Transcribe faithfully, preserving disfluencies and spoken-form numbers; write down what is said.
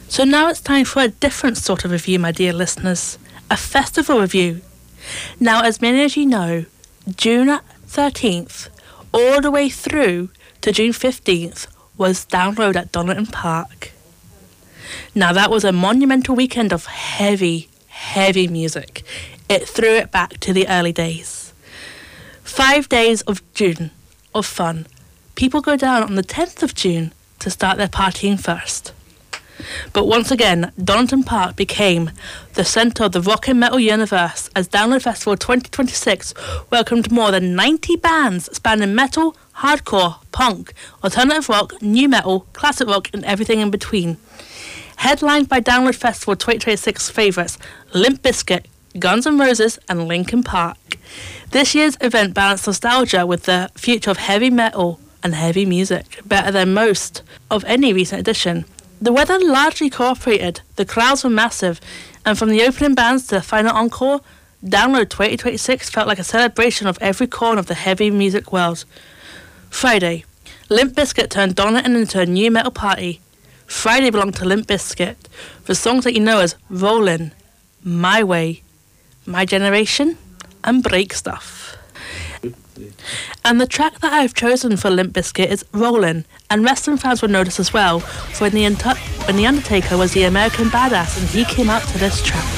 So now it's time for a different sort of review, my dear listeners. A festival review. Now, as many as you know, June thirteenth all the way through to June fifteenth was Download at Donington Park. Now, that was a monumental weekend of heavy, heavy music. It threw it back to the early days. Five days of June, of fun. People go down on the tenth of June to start their partying first. But once again, Donington Park became the centre of the rock and metal universe as Download Festival twenty twenty-six welcomed more than ninety bands spanning metal, hardcore, punk, alternative rock, new metal, classic rock and everything in between. Headlined by Download Festival twenty twenty-six favourites Limp Bizkit, Guns N' Roses and Linkin Park. This year's event balanced nostalgia with the future of heavy metal and heavy music, better than most of any recent edition. The weather largely cooperated, the crowds were massive, and from the opening bands to the final encore, Download twenty twenty-six felt like a celebration of every corner of the heavy music world. Friday, Limp Bizkit turned Donington into a new metal party. Friday belonged to Limp Bizkit, for songs that you know as Rollin', My Way, My Generation, and Break Stuff. And the track that I've chosen for Limp Bizkit is Rollin', and wrestling fans will notice as well, for when the, Untu- when the Undertaker was the American Badass and he came out to this track.